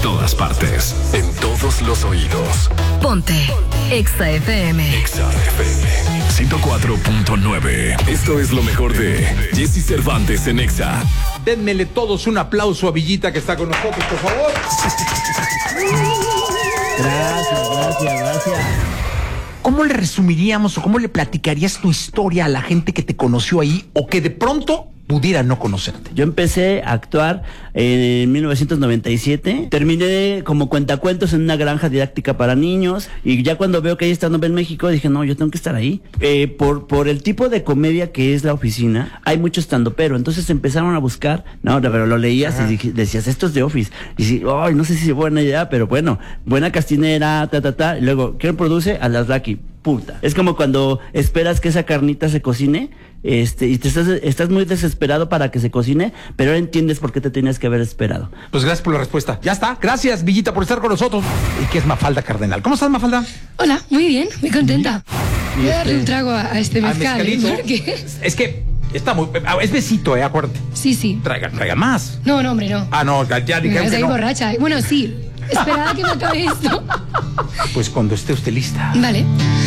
todas partes, en todos los oídos. Ponte Exa FM. Exa FM 104.9. Esto es lo mejor de Jesse Cervantes en Exa. Denmele todos un aplauso a Villita que está con nosotros, por favor. Gracias. ¿Cómo le resumiríamos o cómo le platicarías tu historia a la gente que te conoció ahí o que de pronto pudiera no conocerte? Yo empecé a actuar en 1997. Terminé como cuentacuentos en una granja didáctica para niños. Y ya cuando veo que hay stand-up en México, dije, no, yo tengo que estar ahí. Por el tipo de comedia que es La Oficina, hay mucho stand-upero. Entonces empezaron a buscar, no, pero lo leías y decías, esto es The Office. Y sí, ay, no sé si es buena idea, pero bueno, buena castinera, Y luego, ¿quién produce? Alasraki. Puta. Es como cuando esperas que esa carnita se cocine, y te estás muy desesperado para que se cocine, pero ahora entiendes por qué te tenías que haber esperado. Pues gracias por la respuesta. Ya está. Gracias, Villita, por estar con nosotros. ¿Y qué es Mafalda Cardenal? ¿Cómo estás, Mafalda? Hola, muy bien, muy contenta. Voy a darle un trago a este mezcal. Porque... Es que está muy... Es besito, acuérdate. Sí. Traiga más. No, hombre, no. Ah, no, ya dijeron que no. Borracha. Bueno, sí. Esperaba que me acabe esto. Pues cuando esté usted lista. Vale.